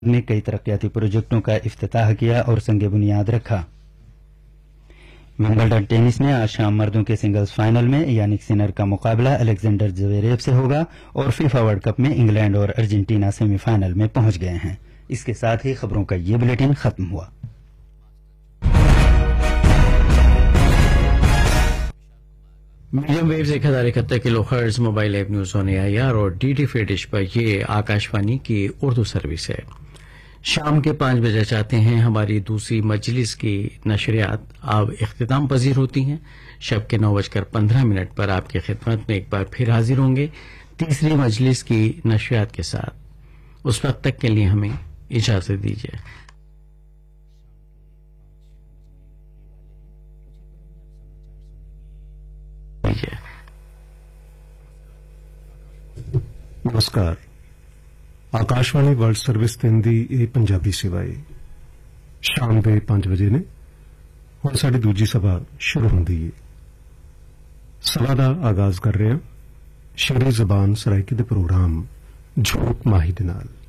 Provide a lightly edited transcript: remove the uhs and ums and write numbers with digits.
نے کئی ترقیاتی پروجیکٹوں کا افتتاح کیا اور سنگ بنیاد رکھا۔ ومبلڈن ٹینس میں آج شام مردوں کے سنگلز فائنل میں یانک سینر کا مقابلہ الیگزینڈر زویریو سے ہوگا اور فیفا ورلڈ کپ میں انگلینڈ اور ارجنٹینا سیمی فائنل میں پہنچ گئے ہیں۔ اس کے ساتھ ہی خبروں کا یہ بلیٹن ختم ہوا۔ Medium views 1071 kilo hertz mobile app news on AIR اور DD free dish پر یہ آکاشوانی کی اردو سروس ہے۔ شام کے 5 بجے چاہتے ہیں ہماری دوسری مجلس کی نشریات اب اختتام پذیر ہوتی ہیں۔ شب کے 9:15 پر آپ کی خدمت میں ایک بار پھر حاضر ہوں گے تیسری مجلس کی نشریات کے ساتھ۔ اس وقت تک کے لیے ہمیں اجازت دیجیے۔ ਨਮਸਕਾਰ। ਆਕਾਸ਼ਵਾਣੀ ਵਰਲਡ ਸਰਵਿਸ 3 ਦੀ ਇਹ ਪੰਜਾਬੀ ਸੇਵਾ ਹੈ। ਸ਼ਾਮ ਦੇ 5 ਵਜੇ ਨੇ। ਹੁਣ ਸਾਡੀ ਦੂਜੀ ਸਭਾ ਸ਼ੁਰੂ ਹੁੰਦੀ ਹੈ। ਸਭਾ ਦਾ ਆਗਾਜ਼ ਕਰ ਰਹੇ ਹਾਂ ਸ਼ਹਿਰੀ ਜ਼ਬਾਨ ਸਰਾਇਕੀ ਦੇ ਪ੍ਰੋਗਰਾਮ ਝੂਠ ਮਾਹੀ ਦੇ ਨਾਲ।